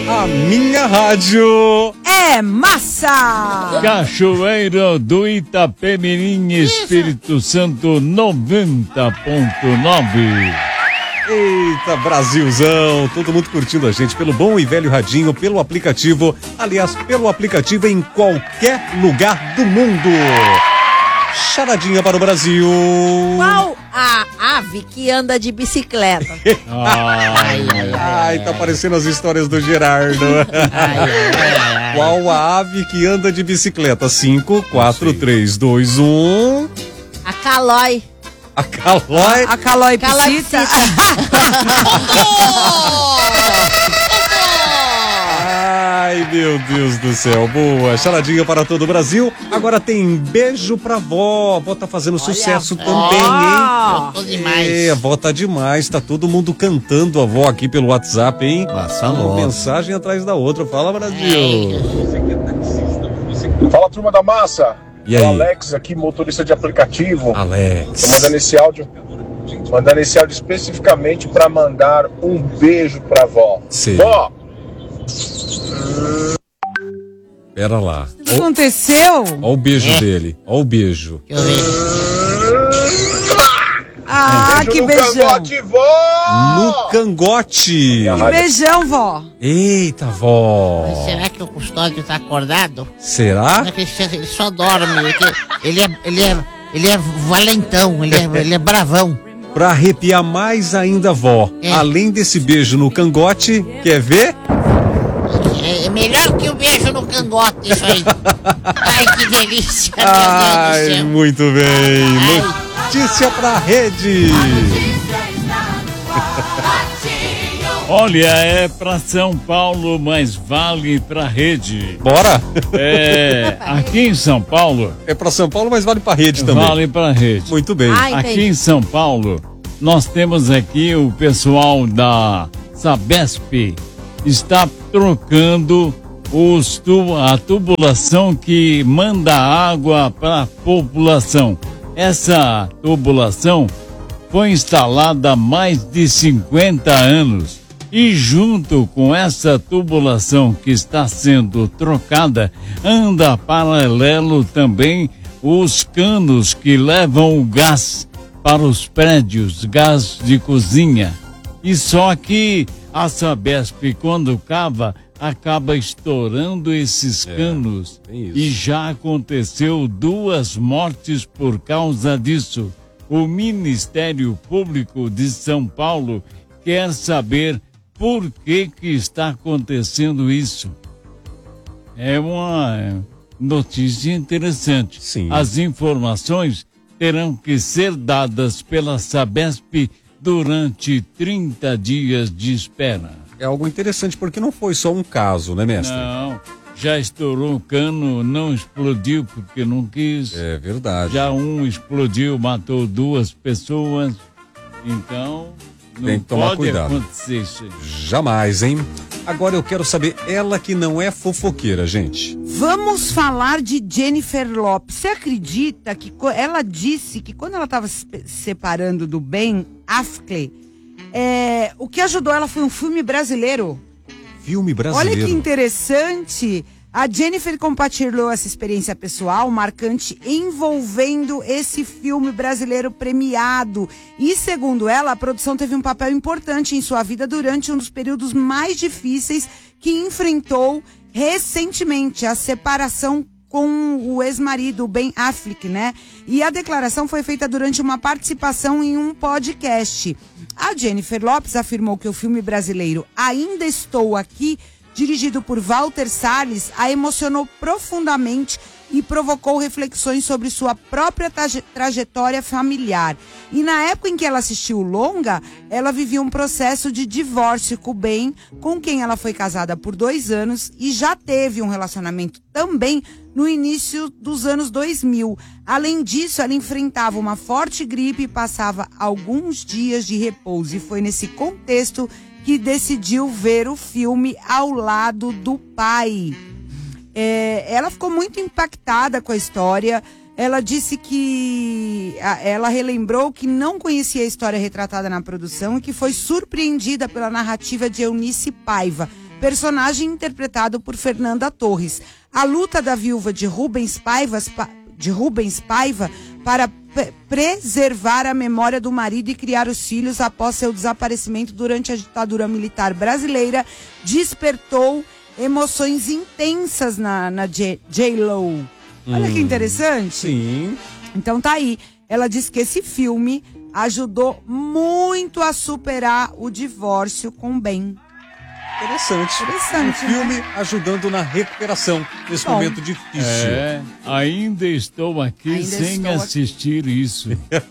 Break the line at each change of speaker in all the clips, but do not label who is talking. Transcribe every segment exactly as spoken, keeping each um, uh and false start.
A minha rádio
é massa!
Cachoeiro do Itapemirim, Espírito Santo noventa ponto nove.
Eita, Brasilzão, todo mundo curtindo a gente pelo bom e velho radinho, pelo aplicativo, aliás, pelo aplicativo em qualquer lugar do mundo. Charadinha para o Brasil.
Qual a ave que anda de bicicleta?
Ai, ai, ai,
ai, tá parecendo as histórias do Gerardo. Ai, ai, ai, qual a ave que anda de bicicleta? cinco, quatro, três, dois, um.
A calói.
A calói?
A, a calói piscita.
Ai, meu Deus do céu. Boa, charadinha para todo o Brasil. Agora tem beijo pra vó. A vó tá fazendo Olha sucesso a também, hein?
Eu tô demais.
É, a vó tá demais. Tá todo mundo cantando a vó aqui pelo WhatsApp, hein?
Passa
Uma
logo.
mensagem atrás da outra. Fala, Brasil.
Fala, turma da massa.
E aí?
O Alex aqui, motorista de aplicativo.
Alex.
Tô mandando esse áudio, mandando esse áudio especificamente para mandar um beijo pra vó.
Sim.
Vó!
Pera lá.
O que aconteceu?
Ó o beijo é. dele. Ó o beijo.
Deixa eu ver.
Ah,
beijo
que
no
beijão.
Cangote, vó!
No cangote.
Que beijão, vó.
Eita, vó.
Mas será que o Custódio tá acordado?
Será?
Será que ele, ele só dorme? Ele é, ele é, ele é valentão, ele é, ele é bravão.
Pra arrepiar mais ainda, vó,
é.
além desse beijo no cangote, quer ver?
É, é melhor que o beijo no cangote, isso aí. Ai, que delícia, meu
Ai,
Deus do céu.
muito bem.
Ai.
Notícia pra rede.
Olha, é pra São Paulo, mas vale pra rede.
Bora?
É, aqui em São Paulo...
É pra São Paulo, mas vale pra rede também.
Vale pra rede.
Muito bem.
Ai,
aqui em São Paulo, nós temos aqui o pessoal da Sabesp está trocando os tu, a tubulação que manda água para a população. Essa tubulação foi instalada há mais de cinquenta anos. E junto com essa tubulação que está sendo trocada, anda paralelo também os canos que levam o gás para os prédios, gás de cozinha. E só que a Sabesp, quando cava, acaba estourando esses canos.
É, isso.
E já aconteceu duas mortes por causa disso. O Ministério Público de São Paulo quer saber por que que está acontecendo isso. É uma notícia interessante.
Sim.
As informações terão que ser dadas pela Sabesp durante trinta dias de espera.
É algo interessante, porque não foi só um caso, né, mestre?
Não, já estourou o cano, não explodiu porque não quis.
É verdade.
Já um explodiu, matou duas pessoas. Então, não
tem que tomar
pode
cuidado.
acontecer isso aí.
Jamais, hein? Agora eu quero saber, ela que não é fofoqueira, gente.
Vamos falar de Jennifer Lopez. Você acredita que ela disse que quando ela estava se separando do Ben Affleck, é, o que ajudou ela foi um filme brasileiro?
Filme brasileiro.
Olha que interessante. A Jennifer compartilhou essa experiência pessoal marcante envolvendo esse filme brasileiro premiado. E, segundo ela, a produção teve um papel importante em sua vida durante um dos períodos mais difíceis que enfrentou recentemente, a separação com o ex-marido, Ben Affleck, né? E a declaração foi feita durante uma participação em um podcast. A Jennifer Lopez afirmou que o filme brasileiro Ainda Estou Aqui, dirigido por Walter Salles, a emocionou profundamente e provocou reflexões sobre sua própria traje- trajetória familiar. E na época em que ela assistiu o longa, ela vivia um processo de divórcio com o Ben, com quem ela foi casada por dois anos e já teve um relacionamento também no início dos anos dois mil. Além disso, ela enfrentava uma forte gripe e passava alguns dias de repouso. E foi nesse contexto que decidiu ver o filme ao lado do pai. É, ela ficou muito impactada com a história. Ela disse que a, ela relembrou que não conhecia a história retratada na produção e que foi surpreendida pela narrativa de Eunice Paiva. personagem interpretado por Fernanda Torres. A luta da viúva de Rubens Paiva, de Rubens Paiva para p- preservar a memória do marido e criar os filhos após seu desaparecimento durante a ditadura militar brasileira despertou emoções intensas na, na J- J-Lo. Olha
Hum,
que interessante.
Sim.
Então tá aí. Ela diz que esse filme ajudou muito a superar o divórcio com o Ben.
Interessante.
Interessante,
Um filme ajudando na recuperação nesse
Bom.
momento difícil.
É, ainda estou aqui
Ainda
sem
estou aqui.
assistir isso.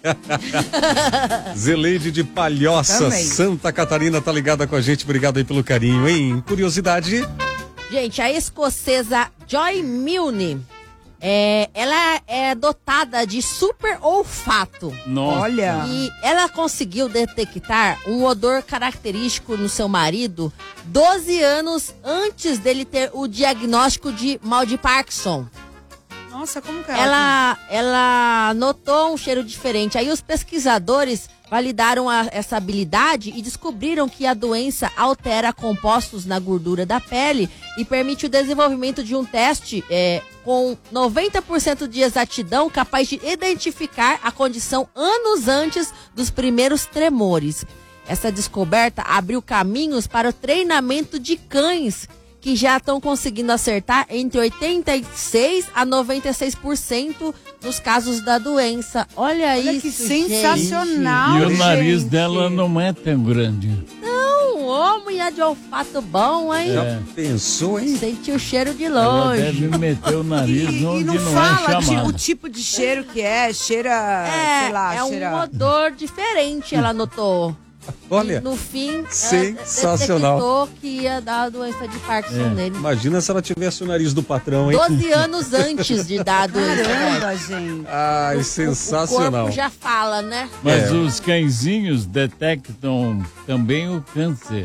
Zeleide de Palhoça,
Também.
Santa Catarina, tá ligada com a gente. Obrigado aí pelo carinho, hein? Curiosidade.
Gente, a escocesa Joy Milne, é, ela é dotada de super olfato.
Nossa.
Olha.
E ela conseguiu detectar um odor característico no seu marido doze anos antes dele ter o diagnóstico de mal de Parkinson.
Nossa, como que é?
Ela, ela notou um cheiro diferente. Aí os pesquisadores validaram a- essa habilidade e descobriram que a doença altera compostos na gordura da pele e permite o desenvolvimento de um teste é, com noventa por cento de exatidão capaz de identificar a condição anos antes dos primeiros tremores. Essa descoberta abriu caminhos para o treinamento de cães, que já estão conseguindo acertar entre oitenta e seis a noventa e seis por cento dos casos da doença. Olha,
Olha
isso,
que
gente.
sensacional,
E o nariz
gente.
dela não é tão grande.
Não, homem é de olfato bom, hein?
Já pensou, hein?
Sente o cheiro de
Ela
longe.
deve meter o nariz
E,
onde
e não,
não,
fala
é
de-
chamado.
o tipo de cheiro que é, cheira,
É,
sei lá,
é um
cheira...
odor diferente, ela notou.
Olha,
E no fim, ela
sensacional.
detectou que ia dar a doença de Parkinson
É.
nele.
imagina se ela tivesse o nariz do patrão, hein?
doze anos antes de dar a doença.
Caramba, gente.
Ai,
O
sensacional.
corpo já fala, né?
Mas
É.
os cãezinhos detectam também o câncer.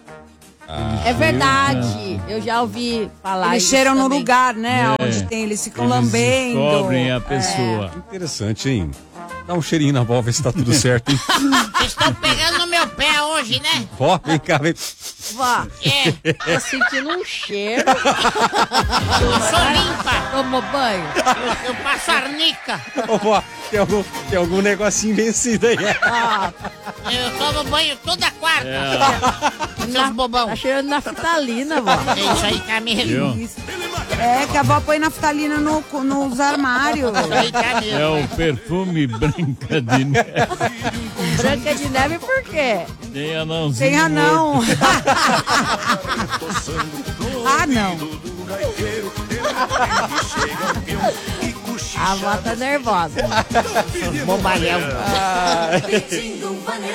É verdade. Eu já ouvi falar
Eles
isso
cheiram no
também.
lugar, né?
É.
Onde tem, eles ficam
Eles
lambendo.
descobrem a pessoa.
Interessante, hein? Dá um cheirinho na avó, ver se tá tudo certo, hein?
Vocês estão pegando no meu pé hoje, né?
Vó, vem cá, vem.
Vó,
É,
tô sentindo um cheiro.
eu sou limpa.
Tomou banho?
Eu, eu passo arnica.
Ô, vó, tem algum, tem algum negocinho vencido aí?
Ó,
Eu tomo banho toda quarta. Seus
na-
bobão.
tá cheirando naftalina, vó.
É isso aí, Camilo.
Viu?
Isso. É, que a avó põe naftalina no, nos armários.
Isso aí, Camilo.
É o perfume Branca de Neve.
Branca de neve por quê?
Tem anãozinho.
Tem anão.
morto.
Ah, não.
A avó tá nervosa.
Bobalhão.